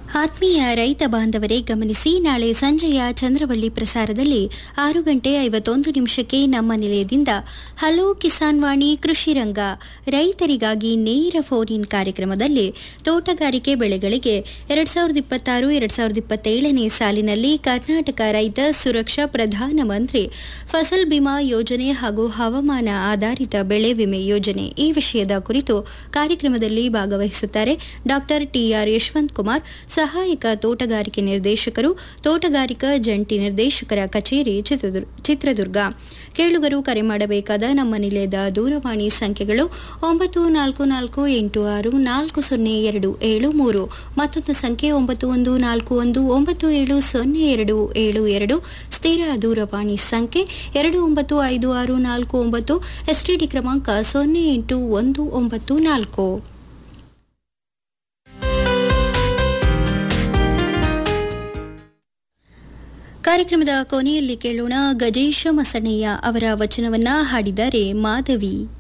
ಆತ್ಮೀಯ ರೈತ ಬಾಂಧವರೇ ಗಮನಿಸಿ, ನಾಳೆ ಸಂಜೆಯ ಚಂದ್ರವಳ್ಳಿ ಪ್ರಸಾರದಲ್ಲಿ 6:51 ನಮ್ಮ ನಿಲಯದಿಂದ ಹಲೋ ಕಿಸಾನ್ ವಾಣಿ ಕೃಷಿ ರಂಗ ರೈತರಿಗಾಗಿ ನೇರ ಫೋನ್ ಇನ್ ಕಾರ್ಯಕ್ರಮದಲ್ಲಿ ತೋಟಗಾರಿಕೆ ಬೆಳೆಗಳಿಗೆ 2026-2027ನೇ ಸಾಲಿನಲ್ಲಿ ಕರ್ನಾಟಕ ರೈತ ಸುರಕ್ಷಾ ಪ್ರಧಾನಮಂತ್ರಿ ಫಸಲ್ ಬಿಮಾ ಯೋಜನೆ ಹಾಗೂ ಹವಾಮಾನ ಆಧಾರಿತ ಬೆಳೆ ವಿಮೆ ಯೋಜನೆ ಈ ವಿಷಯದ ಕುರಿತು ಕಾರ್ಯಕ್ರಮದಲ್ಲಿ ಭಾಗವಹಿಸುತ್ತಾರೆ ಡಾಕ್ಟರ್ ಟಿಆರ್ ಯಶವಂತ್ ಕುಮಾರ್, ಸಹಾಯಕ ತೋಟಗಾರಿಕೆ ನಿರ್ದೇಶಕರು, ತೋಟಗಾರಿಕಾ ಜಂಟಿ ನಿರ್ದೇಶಕರ ಕಚೇರಿ, ಚಿತ್ರದುರ್ಗ. ಕೇಳುಗರು ಕರೆ ಮಾಡಬೇಕಾದ ನಮ್ಮ ನಿಲಯದ ದೂರವಾಣಿ ಸಂಖ್ಯೆಗಳು 9418640273, ಮತ್ತೊಂದು ಸಂಖ್ಯೆ 9141970272, ಸ್ಥಿರ ದೂರವಾಣಿ ಸಂಖ್ಯೆ 295649, ಎಸ್ಟಿಡಿ ಕ್ರಮಾಂಕ 08194. ಕಾರ್ಯಕ್ರಮದ ಕೊನೆಯಲ್ಲಿ ಕೇಳೋಣ ಗಜೇಶ ಮಸಣಯ್ಯ ಅವರ ವಚನವನ್ನ ಹಾಡಿದ್ದಾರೆ ಮಾಧವಿ.